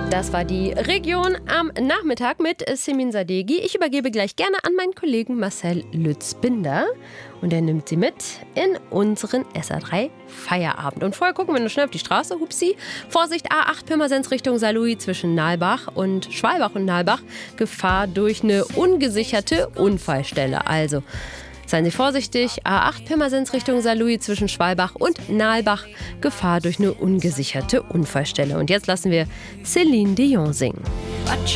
Das war die Region am Nachmittag mit Simin Sadeghi. Ich übergebe gleich gerne an meinen Kollegen Marcel Lützbinder. Und er nimmt sie mit in unseren SA3 Feierabend. Und vorher gucken wir noch schnell auf die Straße. Hupsi. Vorsicht, A8 Pirmasens Richtung Saarlouis zwischen Nalbach und Schwalbach und Nalbach. Gefahr durch eine ungesicherte Unfallstelle. Also seien Sie vorsichtig. A8 Pirmasens Richtung Saarlouis zwischen Schwalbach und Nalbach. Gefahr durch eine ungesicherte Unfallstelle. Und jetzt lassen wir Céline Dion singen.